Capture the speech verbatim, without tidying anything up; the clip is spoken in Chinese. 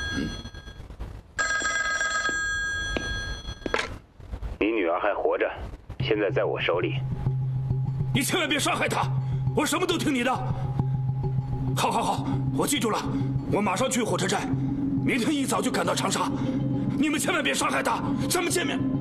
你女儿还活着，现在在我手里。 你千万别伤害她，我什么都听你的。好，好，好，我记住了，我马上去火车站，明天一早就赶到长沙。你们千万别伤害她，咱们见面。